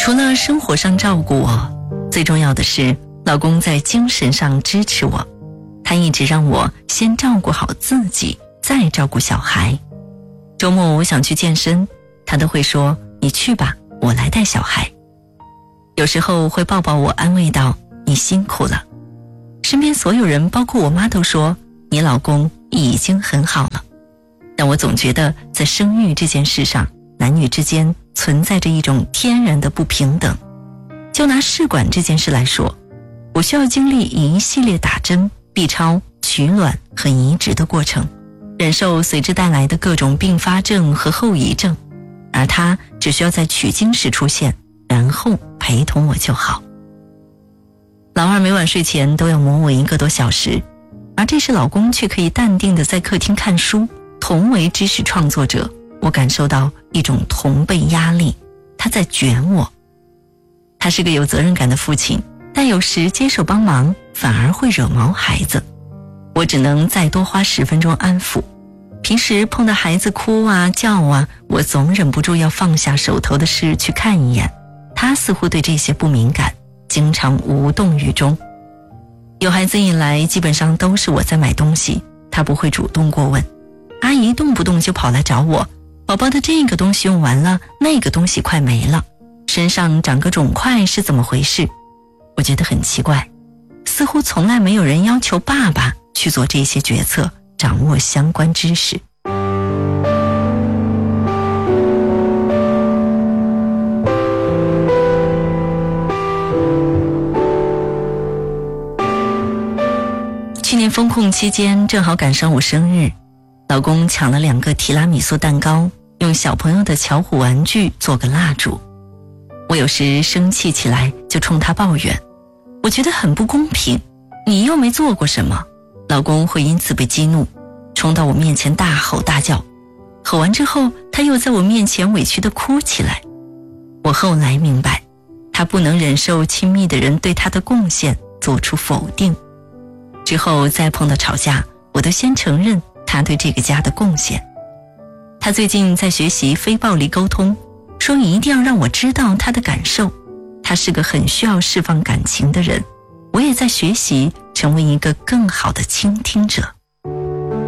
除了生活上照顾我，最重要的是老公在精神上支持我。他一直让我先照顾好自己，再照顾小孩。周末我想去健身，他都会说你去吧，我来带小孩。有时候会抱抱我，安慰道你辛苦了。身边所有人包括我妈都说你老公已经很好了。但我总觉得在生育这件事上，男女之间存在着一种天然的不平等。就拿试管这件事来说，我需要经历一系列打针、B 超、取卵和移植的过程，忍受随之带来的各种并发症和后遗症，而他只需要在取精时出现，然后陪同我就好。老二每晚睡前都要磨我1个多小时，而这时老公却可以淡定地在客厅看书。同为知识创作者，我感受到一种同辈压力，他在卷我。他是个有责任感的父亲，但有时接手帮忙反而会惹毛孩子，我只能再多花10分钟安抚。平时碰到孩子哭啊叫啊，我总忍不住要放下手头的事去看一眼，他似乎对这些不敏感，经常无动于衷。有孩子以来，基本上都是我在买东西，他不会主动过问，阿姨动不动就跑来找我，宝宝的这个东西用完了，那个东西快没了，身上长个肿块是怎么回事？我觉得很奇怪，似乎从来没有人要求爸爸去做这些决策，掌握相关知识。去年封控期间，正好赶上我生日，老公抢了2个提拉米苏蛋糕，用小朋友的巧虎玩具做个蜡烛。我有时生气起来就冲他抱怨，我觉得很不公平，你又没做过什么。老公会因此被激怒，冲到我面前大吼大叫，吼完之后他又在我面前委屈地哭起来。我后来明白，他不能忍受亲密的人对他的贡献做出否定。之后再碰到吵架，我都先承认他对这个家的贡献。他最近在学习非暴力沟通，说一定要让我知道他的感受。他是个很需要释放感情的人，我也在学习成为一个更好的倾听者。